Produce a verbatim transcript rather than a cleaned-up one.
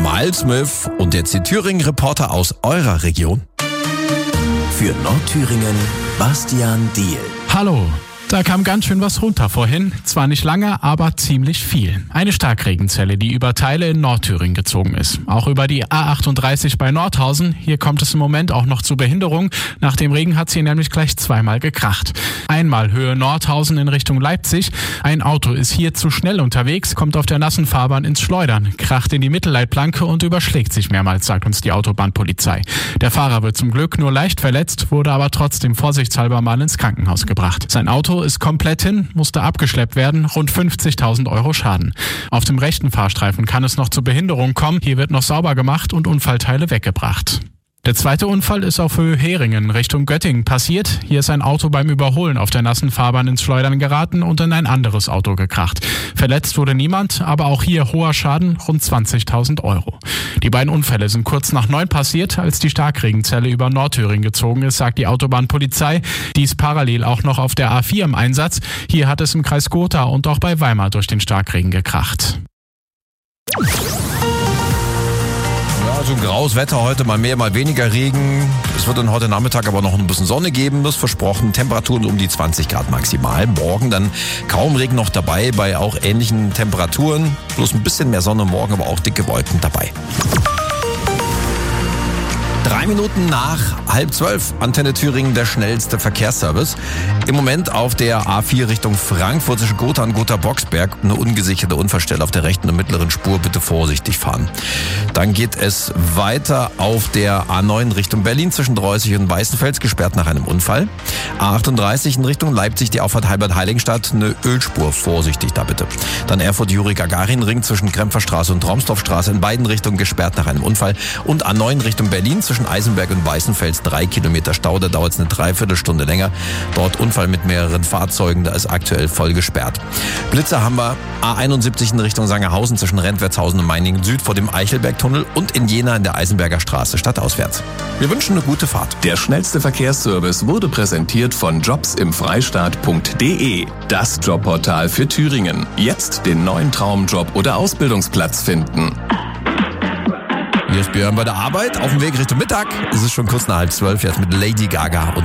Miles Smith und jetzt die Thüringen-Reporter aus eurer Region. Für Nordthüringen, Bastian Diehl. Hallo. Da kam ganz schön was runter vorhin. Zwar nicht lange, aber ziemlich viel. Eine Starkregenzelle, die über Teile in Nordthüringen gezogen ist. Auch über die A achtunddreißig bei Nordhausen. Hier kommt es im Moment auch noch zu Behinderung. Nach dem Regen hat sie nämlich gleich zweimal gekracht. Einmal Höhe Nordhausen in Richtung Leipzig. Ein Auto ist hier zu schnell unterwegs, kommt auf der nassen Fahrbahn ins Schleudern, kracht in die Mittelleitplanke und überschlägt sich mehrmals, sagt uns die Autobahnpolizei. Der Fahrer wird zum Glück nur leicht verletzt, wurde aber trotzdem vorsichtshalber mal ins Krankenhaus gebracht. Sein Auto ist komplett hin, musste abgeschleppt werden, rund fünfzigtausend Euro Schaden. Auf dem rechten Fahrstreifen kann es noch zu Behinderung kommen, hier wird noch sauber gemacht und Unfallteile weggebracht. Der zweite Unfall ist auf Höhe Heringen Richtung Göttingen passiert. Hier ist ein Auto beim Überholen auf der nassen Fahrbahn ins Schleudern geraten und in ein anderes Auto gekracht. Verletzt wurde niemand, aber auch hier hoher Schaden, rund zwanzigtausend Euro. Die beiden Unfälle sind kurz nach neun passiert, als die Starkregenzelle über Nordthüringen gezogen ist, sagt die Autobahnpolizei. Die ist parallel auch noch auf der A vier im Einsatz. Hier hat es im Kreis Gotha und auch bei Weimar durch den Starkregen gekracht. So ein graues Wetter heute, mal mehr, mal weniger Regen. Es wird dann heute Nachmittag aber noch ein bisschen Sonne geben, das versprochen. Temperaturen um die zwanzig Grad maximal. Morgen dann kaum Regen noch dabei, bei auch ähnlichen Temperaturen. Bloß ein bisschen mehr Sonne morgen, aber auch dicke Wolken dabei. Drei Minuten nach halb zwölf, Antenne Thüringen, der schnellste Verkehrsservice. Im Moment auf der A vier Richtung Frankfurt zwischen Gotha und Gotha-Boxberg eine ungesicherte Unfallstelle auf der rechten und mittleren Spur. Bitte vorsichtig fahren. Dann geht es weiter auf der A neun Richtung Berlin zwischen Dreußig und Weißenfels, gesperrt nach einem Unfall. A achtunddreißig in Richtung Leipzig, die Auffahrt Halbert-Heiligenstadt, eine Ölspur. Vorsichtig da bitte. Dann Erfurt-Juri-Gagarin-Ring zwischen Krempferstraße und Traumstoffstraße in beiden Richtungen gesperrt nach einem Unfall. Und A neun Richtung Berlin zwischen Eisenberg und Weißenfels, drei Kilometer Stau, da dauert es eine Dreiviertelstunde länger. Dort Unfall mit mehreren Fahrzeugen, da ist aktuell voll gesperrt. Blitzer haben wir A einundsiebzig in Richtung Sangerhausen zwischen Rentwertshausen und Meiningen Süd vor dem Eichelbergtunnel und in Jena in der Eisenberger Straße stadtauswärts. Wir wünschen eine gute Fahrt. Der schnellste Verkehrsservice wurde präsentiert von jobs im freistaat punkt de. Das Jobportal für Thüringen. Jetzt den neuen Traumjob oder Ausbildungsplatz finden. Hier ist Björn bei der Arbeit. Auf dem Weg Richtung Mittag. Es ist schon kurz nach halb zwölf, jetzt mit Lady Gaga und